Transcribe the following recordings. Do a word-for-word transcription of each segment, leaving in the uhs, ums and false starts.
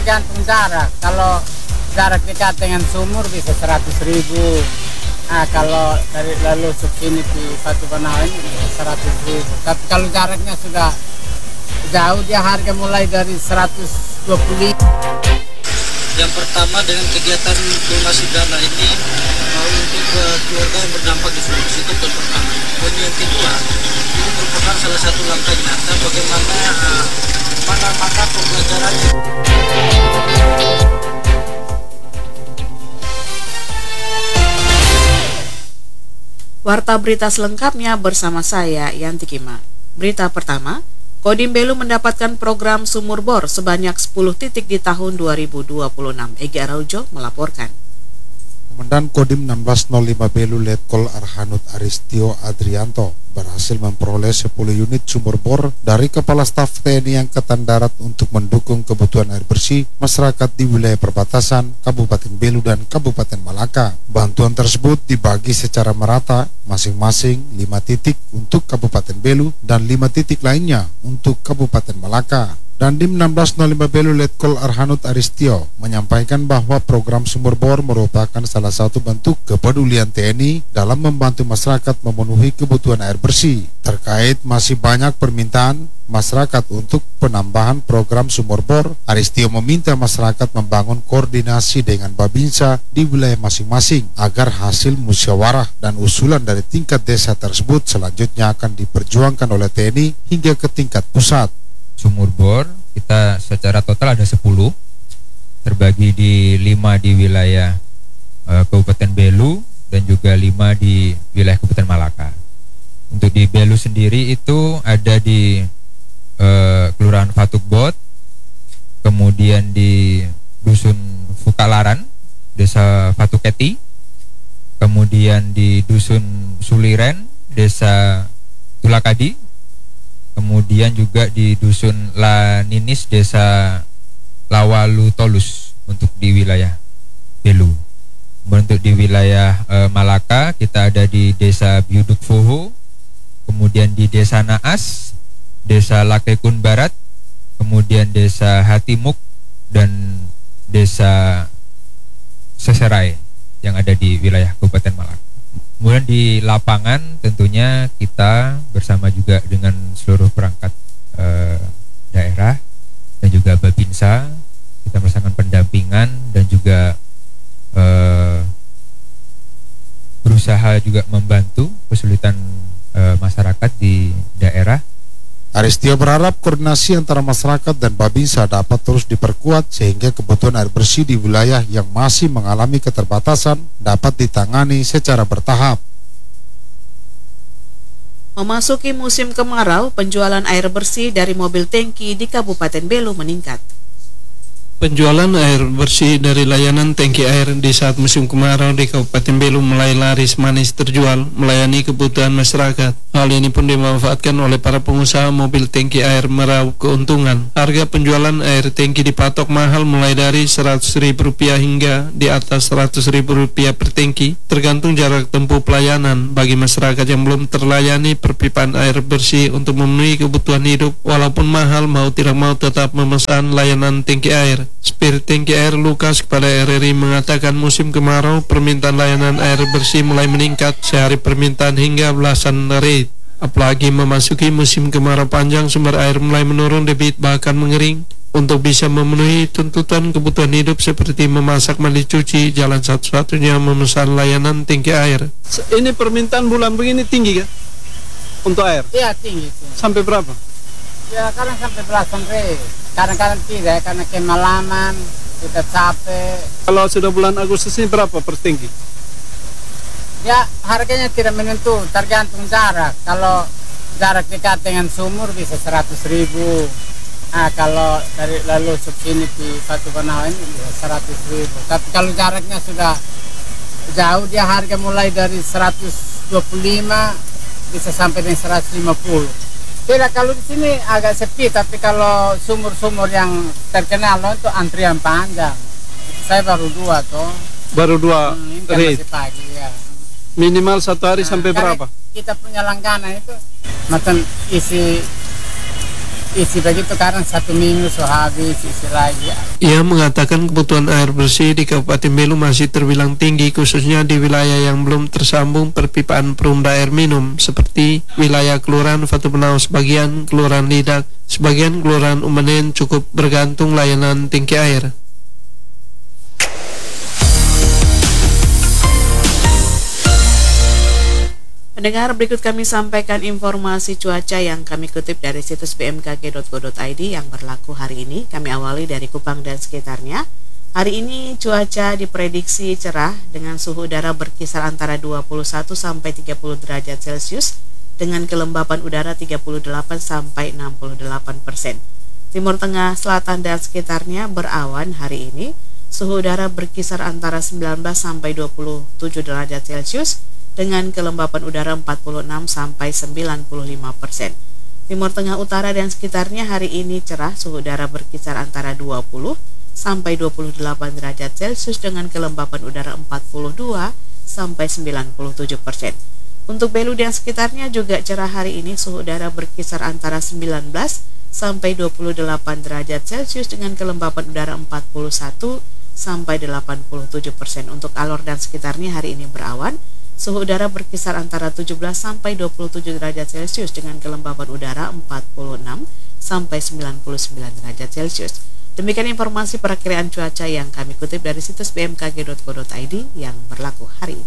Tergantung jarak. Kalau jarak dekat dengan sumur bisa seratus ribu. Nah, kalau dari lalu sini di Batu Banawan ini bisa seratus ribu. Tapi kalau jaraknya sudah jauh, dia harga mulai dari seratus dua puluh. Yang pertama dengan kegiatan donasi dana ini uh, untuk uh, keluarga yang berdampak di Sulawesi situ itu pertama. Kemudian yang kedua, ini merupakan salah satu langkah nyata bagaimana uh, mata-mata pembelajaran. Warta berita selengkapnya bersama saya, Yanti Kima. Berita pertama, Kodim Belu mendapatkan program sumur bor sebanyak sepuluh titik di tahun dua ribu dua puluh enam. Egi Araujo melaporkan. Komandan Kodim enam belas nol lima Belu Letkol Arhanut Aristio Adrianto berhasil memperoleh sepuluh unit sumur bor dari Kepala Staf T N I Angkatan Darat untuk mendukung kebutuhan air bersih masyarakat di wilayah perbatasan Kabupaten Belu dan Kabupaten Malaka. Bantuan tersebut dibagi secara merata, masing-masing lima titik untuk Kabupaten Belu dan lima titik lainnya untuk Kabupaten Malaka. Dandim enam belas nol lima Belu Letkol Arhanut Aristio menyampaikan bahwa program sumur bor merupakan salah satu bentuk kepedulian T N I dalam membantu masyarakat memenuhi kebutuhan air bersih. Terkait masih banyak permintaan masyarakat untuk penambahan program sumur bor, Aristio meminta masyarakat membangun koordinasi dengan Babinsa di wilayah masing-masing agar hasil musyawarah dan usulan dari tingkat desa tersebut selanjutnya akan diperjuangkan oleh T N I hingga ke tingkat pusat. Sumur bor kita secara total ada sepuluh, terbagi di lima di wilayah e, Kabupaten Belu dan juga lima di wilayah Kabupaten Malaka. Untuk di Belu sendiri itu ada di e, Kelurahan Fatukbot, kemudian di Dusun Fukalaran, Desa Fatuketi, kemudian di Dusun Suliren, Desa Tulakadi, kemudian juga di Dusun Laninis, Desa Lawalu Tolus untuk di wilayah Belu. Untuk di wilayah e, Malaka kita ada di Desa Biuduk Foho, kemudian di Desa Naas, Desa Lakekun Barat, kemudian Desa Hatimuk dan Desa Seserai yang ada di wilayah Kabupaten Malaka. Kemudian di lapangan tentunya kita bersama juga dengan seluruh perangkat eh, daerah dan juga Babinsa, kita melaksanakan pendampingan dan juga eh, berusaha juga membantu kesulitan eh, masyarakat di daerah. Aristio berharap koordinasi antara masyarakat dan Babinsa dapat terus diperkuat sehingga kebutuhan air bersih di wilayah yang masih mengalami keterbatasan dapat ditangani secara bertahap. Memasuki musim kemarau, penjualan air bersih dari mobil tangki di Kabupaten Belu meningkat. Penjualan air bersih dari layanan tangki air di saat musim kemarau di Kabupaten Belu mulai laris manis terjual, melayani kebutuhan masyarakat. Hal ini pun dimanfaatkan oleh para pengusaha mobil tangki air meraup keuntungan. Harga penjualan air tangki dipatok mahal mulai dari seratus ribu rupiah hingga di atas seratus ribu rupiah per tangki, tergantung jarak tempuh pelayanan. Bagi masyarakat yang belum terlayani perpipaan air bersih untuk memenuhi kebutuhan hidup, walaupun mahal mau tidak mau tetap memesan layanan tangki air. Spirit Tangki Air Lukas kepada R R I mengatakan musim kemarau permintaan layanan air bersih mulai meningkat sehari permintaan hingga belasan rit. Apalagi memasuki musim kemarau panjang, sumber air mulai menurun, debit bahkan mengering. Untuk bisa memenuhi tuntutan kebutuhan hidup seperti memasak, mandi, cuci, jalan satu-satunya memesan layanan tangki air. Ini permintaan bulan begini tinggi kan? Untuk air? Iya tinggi, tinggi. Sampai berapa? Ya kadang sampai belasan rit. Kadang-kadang tidak, karena kemalaman, kita capek. Kalau sudah bulan Agustus ini berapa per tangki? Ya harganya tidak menentu, tergantung jarak. Kalau jarak dekat dengan sumur bisa seratus ribu. Nah, kalau dari lalu sini di Batu Banawan ini bisa seratus ribu. Tapi kalau jaraknya sudah jauh, dia harga mulai dari seratus dua puluh lima bisa sampai dengan seratus lima puluh. Tidak, kalau di sini agak sepi, tapi kalau sumur-sumur yang terkenal itu antrian panjang. Saya baru dua tuh. Baru dua hmm, rit. Pagi, ya. Minimal satu hari nah, sampai berapa? Kita punya langganan itu, macam isi isi begitu karena satu minggu so habis isi lagi. Ia mengatakan kebutuhan air bersih di Kabupaten Belu masih terbilang tinggi, khususnya di wilayah yang belum tersambung perpipaan perumda air minum seperti wilayah Kelurahan Fatu Benau sebagian, Kelurahan Lidak, sebagian Kelurahan Umenen cukup bergantung layanan tangki air. Pendengar, berikut kami sampaikan informasi cuaca yang kami kutip dari situs b m k g dot go dot i d yang berlaku hari ini. Kami awali dari Kupang dan sekitarnya. Hari ini cuaca diprediksi cerah dengan suhu udara berkisar antara dua puluh satu sampai tiga puluh derajat Celcius dengan kelembapan udara tiga puluh delapan sampai enam puluh delapan persen. Timur Tengah, Selatan dan sekitarnya berawan hari ini. Suhu udara berkisar antara sembilan belas sampai dua puluh tujuh derajat Celcius dengan kelembapan udara empat puluh enam sampai sembilan puluh lima persen. Timur Tengah, Utara dan sekitarnya hari ini cerah, suhu udara berkisar antara dua puluh sampai dua puluh delapan derajat Celcius dengan kelembapan udara empat puluh dua sampai sembilan puluh tujuh persen. Untuk Belu dan sekitarnya juga cerah hari ini, suhu udara berkisar antara sembilan belas sampai dua puluh delapan derajat Celcius dengan kelembapan udara empat puluh satu sampai delapan puluh tujuh persen. Untuk Alor dan sekitarnya hari ini berawan. Suhu udara berkisar antara tujuh belas sampai dua puluh tujuh derajat Celcius dengan kelembapan udara empat puluh enam sampai sembilan puluh sembilan derajat Celcius. Demikian informasi perakiraan cuaca yang kami kutip dari situs b m k g dot go dot i d yang berlaku hari ini.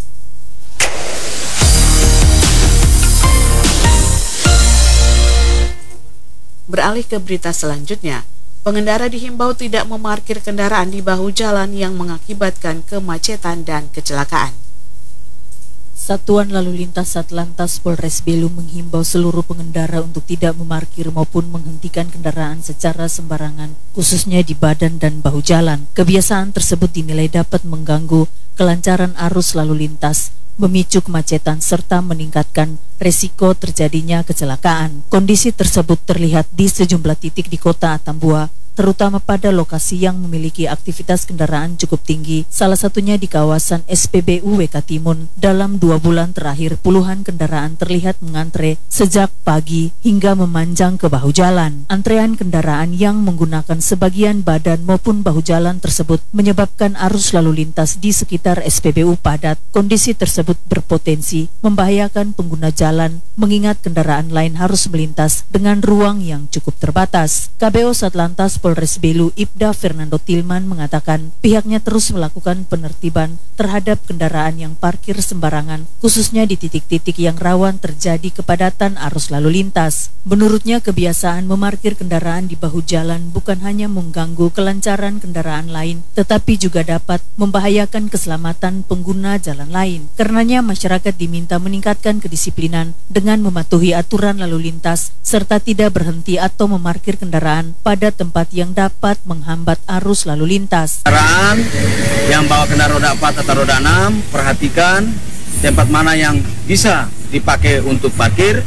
Beralih ke berita selanjutnya. Pengendara dihimbau tidak memarkir kendaraan di bahu jalan yang mengakibatkan kemacetan dan kecelakaan. Satuan Lalu Lintas Satlantas Polres Belu menghimbau seluruh pengendara untuk tidak memarkir maupun menghentikan kendaraan secara sembarangan, khususnya di badan dan bahu jalan. Kebiasaan tersebut dinilai dapat mengganggu kelancaran arus lalu lintas, memicu kemacetan serta meningkatkan resiko terjadinya kecelakaan. Kondisi tersebut terlihat di sejumlah titik di Kota Atambua, terutama pada lokasi yang memiliki aktivitas kendaraan cukup tinggi, salah satunya di kawasan S P B U W K Timun. Dalam dua bulan terakhir, puluhan kendaraan terlihat mengantre sejak pagi hingga memanjang ke bahu jalan. Antrean kendaraan yang menggunakan sebagian badan maupun bahu jalan tersebut menyebabkan arus lalu lintas di sekitar S P B U padat. Kondisi tersebut berpotensi membahayakan pengguna jalan, mengingat kendaraan lain harus melintas dengan ruang yang cukup terbatas. K B O Satlantas Polres Belu Ibda Fernando Tilman mengatakan pihaknya terus melakukan penertiban terhadap kendaraan yang parkir sembarangan, khususnya di titik-titik yang rawan terjadi kepadatan arus lalu lintas. Menurutnya, kebiasaan memarkir kendaraan di bahu jalan bukan hanya mengganggu kelancaran kendaraan lain, tetapi juga dapat membahayakan keselamatan pengguna jalan lain. Karenanya, masyarakat diminta meningkatkan kedisiplinan dengan mematuhi aturan lalu lintas serta tidak berhenti atau memarkir kendaraan pada tempat yang dapat menghambat arus lalu lintas. Kendaraan yang bawa kendaraan roda empat atau roda enam, perhatikan tempat mana yang bisa dipakai untuk parkir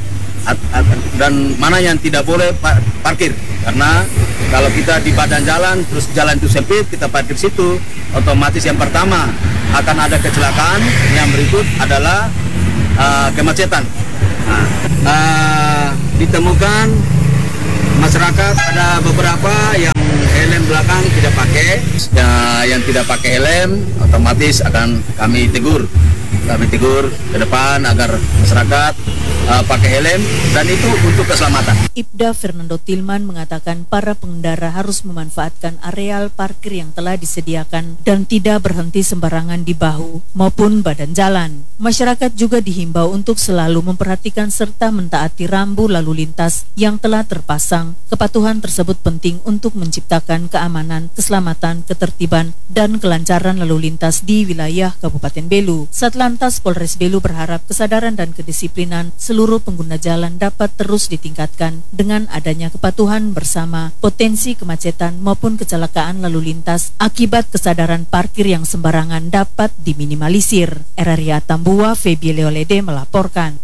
dan mana yang tidak boleh parkir. Karena kalau kita di badan jalan, terus jalan itu sempit, kita parkir situ, otomatis yang pertama akan ada kecelakaan, yang berikut adalah uh, kemacetan. Nah, uh, ditemukan masyarakat ada beberapa yang helm belakang tidak pakai, ya, yang tidak pakai helm otomatis akan kami tegur, kami tegur ke depan agar masyarakat uh, pakai helm dan itu untuk keselamatan. Ibda Fernando Tilman mengatakan para pengendara harus memanfaatkan areal parkir yang telah disediakan dan tidak berhenti sembarangan di bahu maupun badan jalan. Masyarakat juga dihimbau untuk selalu memperhatikan serta mentaati rambu lalu lintas yang telah terpasang. Kepatuhan tersebut penting untuk menciptakan keamanan, keselamatan, ketertiban, dan kelancaran lalu lintas di wilayah Kabupaten Belu. Satlantas Polres Belu berharap kesadaran dan kedisiplinan seluruh pengguna jalan dapat terus ditingkatkan dengan adanya kepatuhan bersama. Potensi kemacetan maupun kecelakaan lalu lintas akibat kesadaran parkir yang sembarangan dapat diminimalisir. R R I Atambua, Feby Leolede melaporkan.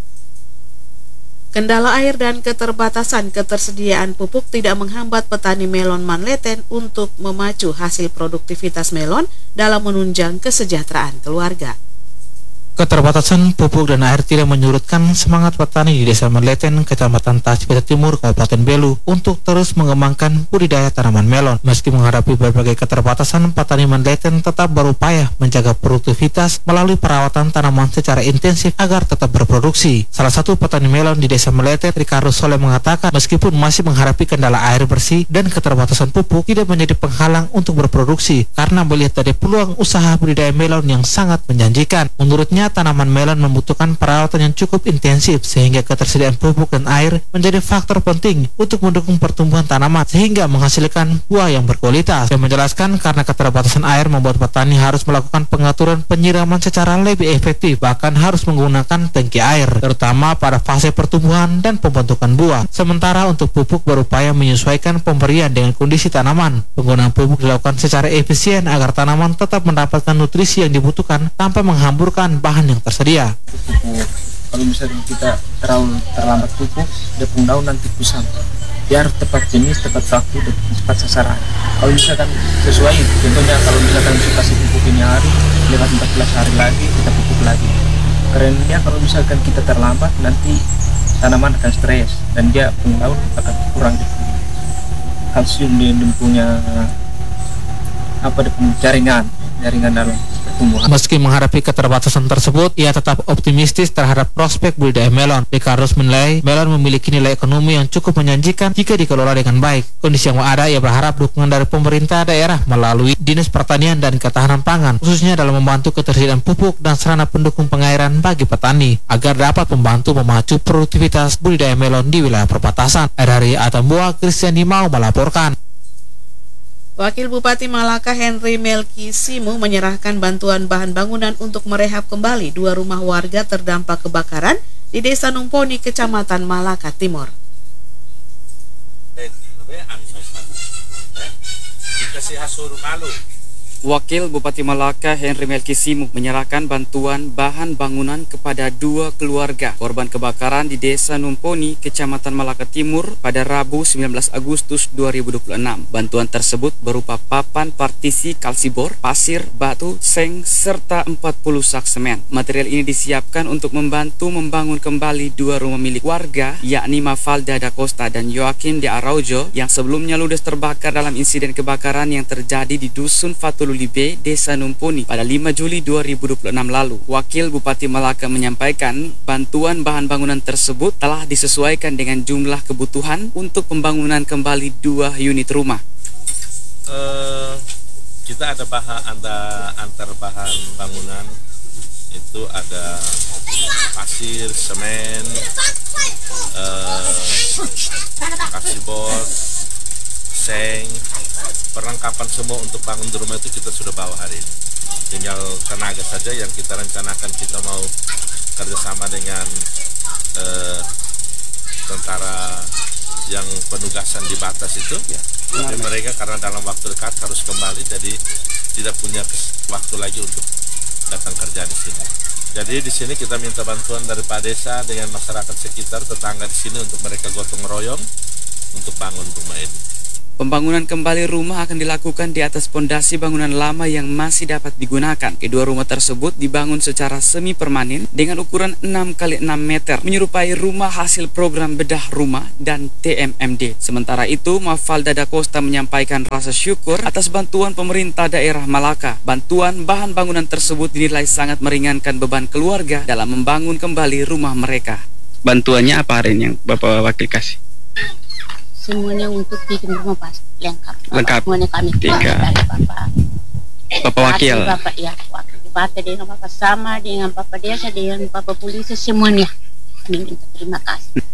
Kendala air dan keterbatasan ketersediaan pupuk tidak menghambat petani melon Manleten untuk memacu hasil produktivitas melon dalam menunjang kesejahteraan keluarga. Keterbatasan pupuk dan air tidak menyurutkan semangat petani di Desa Meleten, Kecamatan Tasipita Timur, Kabupaten Belu untuk terus mengembangkan budidaya tanaman melon. Meski menghadapi berbagai keterbatasan, petani Meleten tetap berupaya menjaga produktivitas melalui perawatan tanaman secara intensif agar tetap berproduksi. Salah satu petani melon di Desa Meleten, Ricardo Soleh, mengatakan meskipun masih menghadapi kendala air bersih dan keterbatasan pupuk, tidak menjadi penghalang untuk berproduksi karena melihat dari peluang usaha budidaya melon yang sangat menjanjikan. Menurutnya, tanaman melon membutuhkan perawatan yang cukup intensif sehingga ketersediaan pupuk dan air menjadi faktor penting untuk mendukung pertumbuhan tanaman sehingga menghasilkan buah yang berkualitas. Dia menjelaskan karena keterbatasan air membuat petani harus melakukan pengaturan penyiraman secara lebih efektif, bahkan harus menggunakan tangki air, terutama pada fase pertumbuhan dan pembentukan buah. Sementara untuk pupuk berupaya menyesuaikan pemberian dengan kondisi tanaman. Penggunaan pupuk dilakukan secara efisien agar tanaman tetap mendapatkan nutrisi yang dibutuhkan tanpa menghamburkan bahan yang tersedia. Pupuk, kalau misalnya kita terlalu terlambat pupuk, dia pun daun nanti kusam. Dia harus tepat jenis, tepat waktu, dan tepat sasaran. Kalau misalkan sesuai, contohnya kalau misalkan kita kasih pupuk ini hari, lewat empat belas hari lagi kita pupuk lagi. Kerennya kalau misalkan kita terlambat, nanti tanaman akan stres dan dia pun daun akan kurang kalsium dia punya apa dia punya jaringan jaringan dalam. Meski menghadapi keterbatasan tersebut, ia tetap optimistis terhadap prospek budidaya melon. Ricardo menilai melon memiliki nilai ekonomi yang cukup menjanjikan jika dikelola dengan baik. Kondisi yang ada, ia berharap dukungan dari pemerintah daerah melalui Dinas Pertanian dan Ketahanan Pangan, khususnya dalam membantu ketersediaan pupuk dan sarana pendukung pengairan bagi petani, agar dapat membantu memacu produktivitas budidaya melon di wilayah perbatasan. Dari Atambua, Christian Dimau melaporkan. Wakil Bupati Malaka Henry Melki Simu menyerahkan bantuan bahan bangunan untuk merehab kembali dua rumah warga terdampak kebakaran di Desa Numponi, Kecamatan Malaka Timur. Wakil Bupati Malaka Henry Melki Simu menyerahkan bantuan bahan bangunan kepada dua keluarga korban kebakaran di Desa Numponi, Kecamatan Malaka Timur pada Rabu sembilan belas Agustus dua ribu dua puluh enam. Bantuan tersebut berupa papan partisi kalsibor, pasir, batu, seng, serta empat puluh sak semen. Material ini disiapkan untuk membantu membangun kembali dua rumah milik warga, yakni Mafalda da Costa dan Joaquim de Araujo, yang sebelumnya ludes terbakar dalam insiden kebakaran yang terjadi di Dusun Fatulu Libe, Desa Numponi pada lima Juli dua ribu dua puluh enam lalu. Wakil Bupati Malaka menyampaikan bantuan bahan bangunan tersebut telah disesuaikan dengan jumlah kebutuhan untuk pembangunan kembali dua unit rumah. Uh, kita ada bahan ada antar bahan bangunan itu ada pasir, semen, uh, kalsibor, seng, perlengkapan semua untuk bangun di rumah itu kita sudah bawa hari ini. Tinggal tenaga saja yang kita rencanakan, kita mau kerjasama dengan eh, tentara yang penugasan di batas itu. Ya. Tapi mereka karena dalam waktu dekat harus kembali, jadi tidak punya waktu lagi untuk datang kerja di sini. Jadi di sini kita minta bantuan dari Pak Desa dengan masyarakat sekitar tetangga di sini untuk mereka gotong royong untuk bangun rumah ini. Pembangunan kembali rumah akan dilakukan di atas pondasi bangunan lama yang masih dapat digunakan. Kedua rumah tersebut dibangun secara semi permanen dengan ukuran enam kali enam meter, menyerupai rumah hasil program bedah rumah dan T M M D. Sementara itu, Mafalda da Costa menyampaikan rasa syukur atas bantuan pemerintah daerah Malaka. Bantuan bahan bangunan tersebut dinilai sangat meringankan beban keluarga dalam membangun kembali rumah mereka. Bantuannya apa hari ini yang Bapak Wakil kasih? Semuanya untuk bikin rumah pas lengkap. Lengkap. Semuanya kami Tiga. dari Bapak. Bapak Wakil. Bapak ya, Wakil Bupati dengan Bapak sama dengan Bapak Desa dengan Bapak Polisi semuanya. Kami minta terima kasih.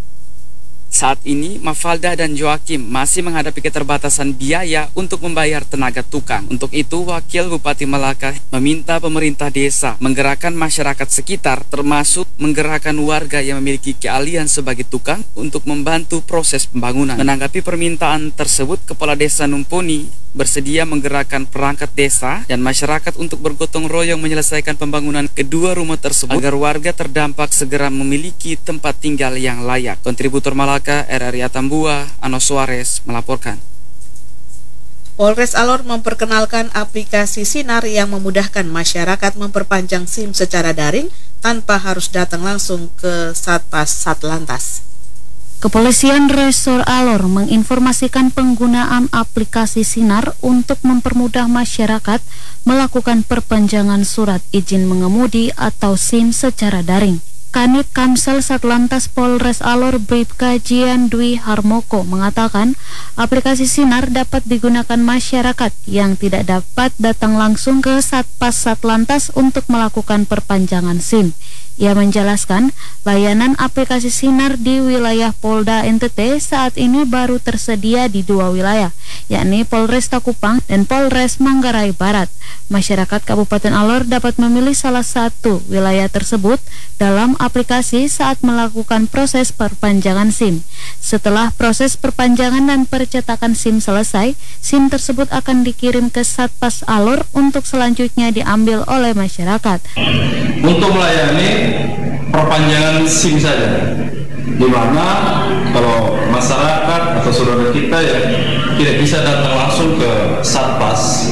Saat ini, Mafalda dan Joaquim masih menghadapi keterbatasan biaya untuk membayar tenaga tukang. Untuk itu, Wakil Bupati Malaka meminta pemerintah desa menggerakkan masyarakat sekitar, termasuk menggerakkan warga yang memiliki keahlian sebagai tukang untuk membantu proses pembangunan. Menanggapi permintaan tersebut, Kepala Desa Numponi bersedia menggerakkan perangkat desa dan masyarakat untuk bergotong royong menyelesaikan pembangunan kedua rumah tersebut agar warga terdampak segera memiliki tempat tinggal yang layak. Kontributor Malaka, R R I Atambua, Ano Suarez melaporkan. Polres Alor memperkenalkan aplikasi Sinar yang memudahkan masyarakat memperpanjang SIM secara daring tanpa harus datang langsung ke Satpas Satlantas. Kepolisian Resor Alor menginformasikan penggunaan aplikasi Sinar untuk mempermudah masyarakat melakukan perpanjangan surat izin mengemudi atau SIM secara daring. Kanit Kamsel Satlantas Polres Alor Bribka Jian Dwi Harmoko mengatakan aplikasi Sinar dapat digunakan masyarakat yang tidak dapat datang langsung ke Satpas Satlantas untuk melakukan perpanjangan SIM. Ia menjelaskan layanan aplikasi Sinar di wilayah Polda N T T saat ini baru tersedia di dua wilayah, yakni Polres Kupang dan Polres Manggarai Barat. Masyarakat Kabupaten Alor dapat memilih salah satu wilayah tersebut dalam aplikasi saat melakukan proses perpanjangan SIM. Setelah proses perpanjangan dan percetakan SIM selesai, SIM tersebut akan dikirim ke Satpas Alor untuk selanjutnya diambil oleh masyarakat. Untuk melayani perpanjangan SIM saja, di mana kalau masyarakat atau saudara kita ya tidak bisa datang langsung ke Satpas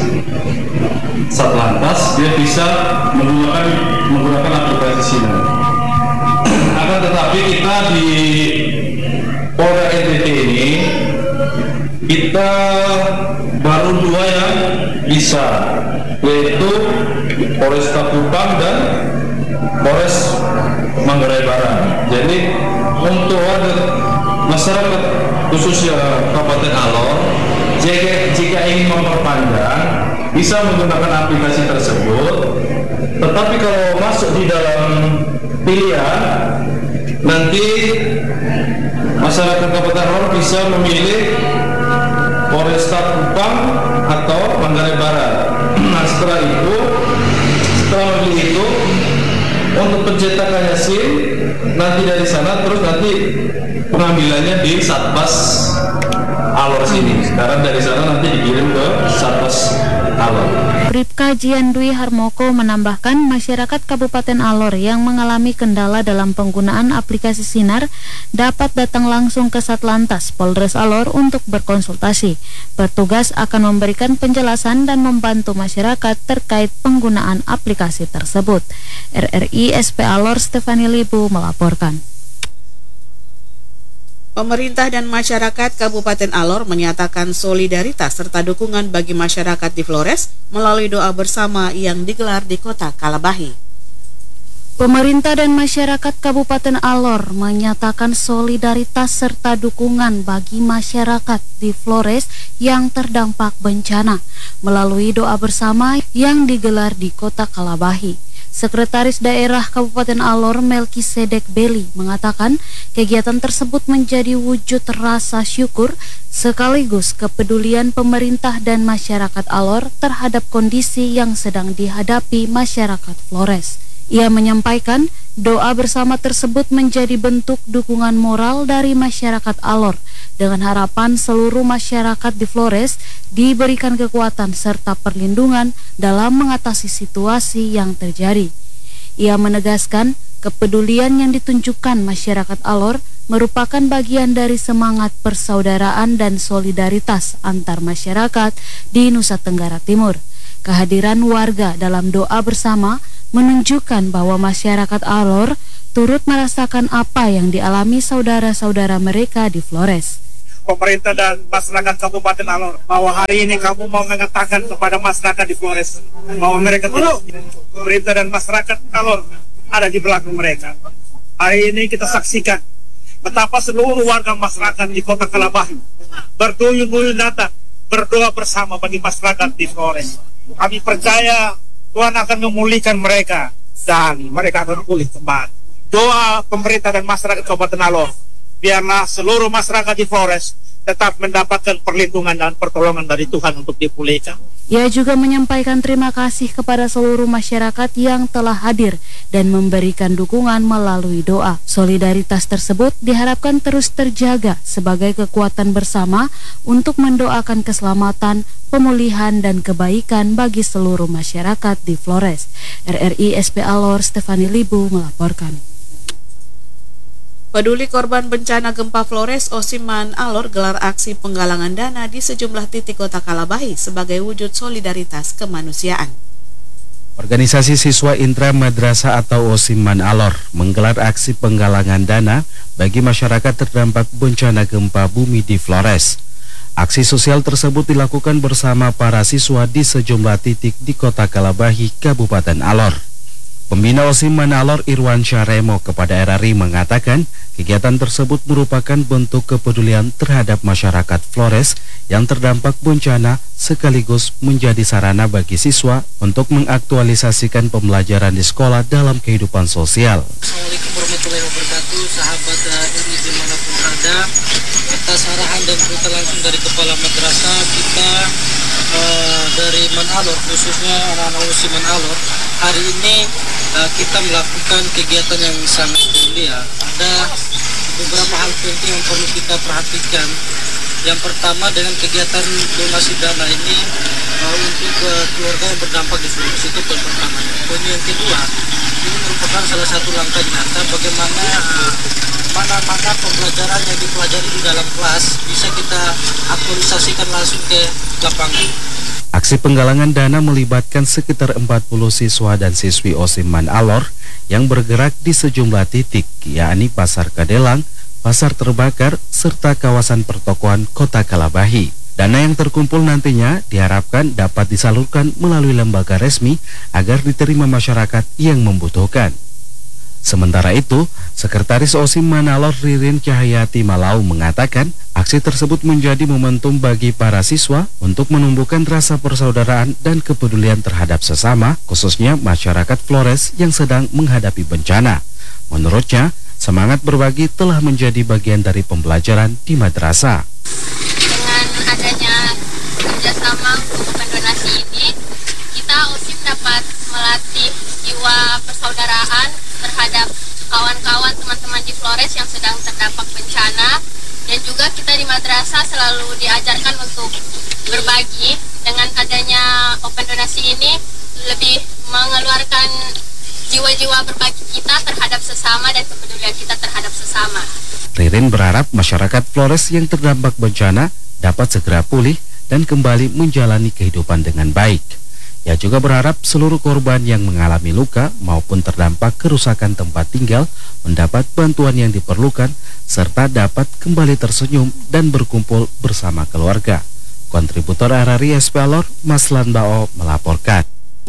Satlantas, dia bisa menggunakan menggunakan aplikasi Sinar. Akan tetapi kita di Polda N T T ini kita baru dua yang bisa, yaitu Polres Kupang dan Polres Manggarai Barat. Jadi untuk warga masyarakat khususnya Kabupaten Alor, jika, jika ingin memperpanjang bisa menggunakan aplikasi tersebut. Tetapi kalau masuk di dalam pilihan, nanti masyarakat Kabupaten Alor bisa memilih Polresta Kupang atau Manggarai Barat. Nah, setelah itu, setelah memilih itu, untuk pencetakannya SIM nanti dari sana terus nanti pengambilannya di Satpas Alor sini. Sekarang dari sana nanti dikirim ke Satpas Alor. Bribka Jian Dwi Harmoko menambahkan masyarakat Kabupaten Alor yang mengalami kendala dalam penggunaan aplikasi Sinar dapat datang langsung ke Satlantas Polres Alor untuk berkonsultasi. Petugas akan memberikan penjelasan dan membantu masyarakat terkait penggunaan aplikasi tersebut. R R I S P Alor Stefani Libu melaporkan. Pemerintah dan masyarakat Kabupaten Alor menyatakan solidaritas serta dukungan bagi masyarakat di Flores melalui doa bersama yang digelar di Kota Kalabahi. Pemerintah dan masyarakat Kabupaten Alor menyatakan solidaritas serta dukungan bagi masyarakat di Flores yang terdampak bencana melalui doa bersama yang digelar di Kota Kalabahi. Sekretaris Daerah Kabupaten Alor Melkisedek Beli mengatakan kegiatan tersebut menjadi wujud rasa syukur sekaligus kepedulian pemerintah dan masyarakat Alor terhadap kondisi yang sedang dihadapi masyarakat Flores. Ia menyampaikan doa bersama tersebut menjadi bentuk dukungan moral dari masyarakat Alor dengan harapan seluruh masyarakat di Flores diberikan kekuatan serta perlindungan dalam mengatasi situasi yang terjadi. Ia menegaskan kepedulian yang ditunjukkan masyarakat Alor merupakan bagian dari semangat persaudaraan dan solidaritas antar masyarakat di Nusa Tenggara Timur. Kehadiran warga dalam doa bersama menunjukkan bahwa masyarakat Alor turut merasakan apa yang dialami saudara-saudara mereka di Flores. Pemerintah dan masyarakat Kabupaten Alor bahwa hari ini kamu mau mengatakan kepada masyarakat di Flores bahwa mereka tidak, pemerintah dan masyarakat Alor ada di belakang mereka. Hari ini kita saksikan betapa seluruh warga masyarakat di Kota Kalabahi berduyun-duyun datang berdoa bersama bagi masyarakat di Flores. Kami percaya Tuhan akan memulihkan mereka dan mereka akan pulih kembali. Doa pemerintah dan masyarakat Kabupaten Alor, biarlah seluruh masyarakat di Flores tetap mendapatkan perlindungan dan pertolongan dari Tuhan untuk dipulihkan. Ia juga menyampaikan terima kasih kepada seluruh masyarakat yang telah hadir dan memberikan dukungan melalui doa. Solidaritas tersebut diharapkan terus terjaga sebagai kekuatan bersama untuk mendoakan keselamatan, pemulihan, dan kebaikan bagi seluruh masyarakat di Flores. R R I S P Alor Stefani Libu melaporkan. Peduli korban bencana gempa Flores, Osiman Alor gelar aksi penggalangan dana di sejumlah titik kota Kalabahi sebagai wujud solidaritas kemanusiaan. Organisasi Siswa Intra Madrasah atau Osiman Alor menggelar aksi penggalangan dana bagi masyarakat terdampak bencana gempa bumi di Flores. Aksi sosial tersebut dilakukan bersama para siswa di sejumlah titik di kota Kalabahi, Kabupaten Alor. Pembina Osiman Alor Irwan Syaremo kepada R R I mengatakan kegiatan tersebut merupakan bentuk kepedulian terhadap masyarakat Flores yang terdampak bencana sekaligus menjadi sarana bagi siswa untuk mengaktualisasikan pembelajaran di sekolah dalam kehidupan sosial. Assalamualaikum warahmatullahi wabarakatuh, sahabat R R I dimanapun berada. Atas arahan dan perintah langsung dari Kepala Madrasah kita uh, dari Manalor, khususnya anak-anak Osiman Alor, hari ini uh, kita melakukan kegiatan yang sangat mulia. Ada beberapa hal penting yang perlu kita perhatikan. Yang pertama, dengan kegiatan donasi dana ini uh, untuk uh, keluarga yang berdampak di Flores, itu poin pertama. Poin yang kedua, ini merupakan salah satu langkah nyata bagaimana uh, mana-mana pembelajaran yang dipelajari di dalam kelas bisa kita aktualisasikan langsung ke lapangan. Aksi penggalangan dana melibatkan sekitar empat puluh siswa dan siswi Osiman Alor yang bergerak di sejumlah titik, yakni Pasar Kadelang, Pasar Terbakar, serta kawasan pertokoan Kota Kalabahi. Dana yang terkumpul nantinya diharapkan dapat disalurkan melalui lembaga resmi agar diterima masyarakat yang membutuhkan. Sementara itu, Sekretaris Osiman Alor Ririn Cahyati Malau mengatakan aksi tersebut menjadi momentum bagi para siswa untuk menumbuhkan rasa persaudaraan dan kepedulian terhadap sesama, khususnya masyarakat Flores yang sedang menghadapi bencana. Menurutnya, semangat berbagi telah menjadi bagian dari pembelajaran di madrasah. Dengan adanya kerjasama untuk donasi ini, kita Osim dapat melatih jiwa persaudaraan terhadap kawan-kawan teman-teman di Flores yang sedang terdampak bencana, dan juga kita di madrasah selalu diajarkan untuk berbagi. Dengan adanya open donasi ini lebih mengeluarkan jiwa-jiwa berbagi kita terhadap sesama dan kepedulian kita terhadap sesama. Ririn berharap masyarakat Flores yang terdampak bencana dapat segera pulih dan kembali menjalani kehidupan dengan baik. Ia juga berharap seluruh korban yang mengalami luka maupun terdampak kerusakan tempat tinggal mendapat bantuan yang diperlukan serta dapat kembali tersenyum dan berkumpul bersama keluarga. Kontributor R R I S P Alor, Maslan Bao melaporkan.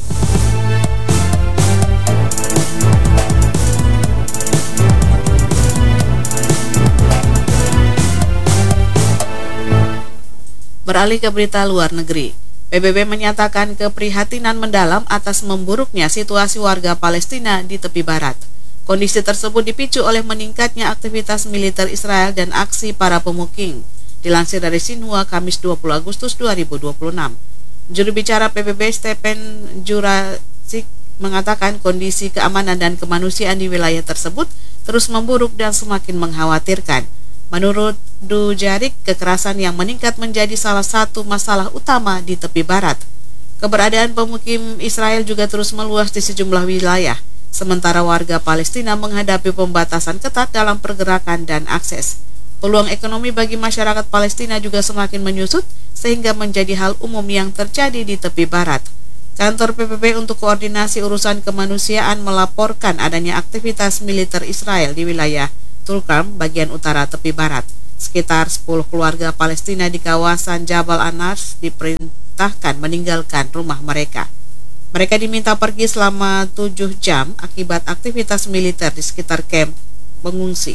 Beralih ke berita luar negeri. P B B menyatakan keprihatinan mendalam atas memburuknya situasi warga Palestina di tepi barat. Kondisi tersebut dipicu oleh meningkatnya aktivitas militer Israel dan aksi para pemukim. Dilansir dari Xinhua Kamis dua puluh Agustus dua ribu dua puluh enam. Juru bicara P B B Stephen Jurasik mengatakan kondisi keamanan dan kemanusiaan di wilayah tersebut terus memburuk dan semakin mengkhawatirkan. Menurut Dujarik, kekerasan yang meningkat menjadi salah satu masalah utama di tepi barat. Keberadaan pemukim Israel juga terus meluas di sejumlah wilayah, sementara warga Palestina menghadapi pembatasan ketat dalam pergerakan dan akses. Peluang ekonomi bagi masyarakat Palestina juga semakin menyusut, sehingga menjadi hal umum yang terjadi di tepi barat. Kantor P B B untuk Koordinasi Urusan Kemanusiaan melaporkan adanya aktivitas militer Israel di wilayah Tulkarm, bagian utara tepi barat. Sekitar sepuluh keluarga Palestina di kawasan Jabal Anas diperintahkan meninggalkan rumah mereka. Mereka diminta pergi selama tujuh jam akibat aktivitas militer di sekitar kamp pengungsi.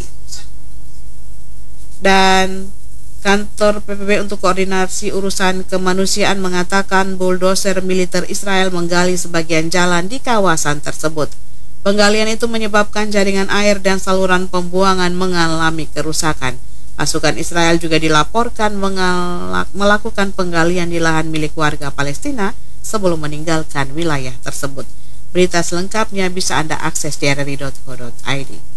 Dan kantor P B B untuk Koordinasi Urusan Kemanusiaan mengatakan bulldozer militer Israel menggali sebagian jalan di kawasan tersebut. Penggalian itu menyebabkan jaringan air dan saluran pembuangan mengalami kerusakan. Pasukan Israel juga dilaporkan mengalak, melakukan penggalian di lahan milik warga Palestina sebelum meninggalkan wilayah tersebut. Berita selengkapnya bisa Anda akses di r r i dot co dot i d.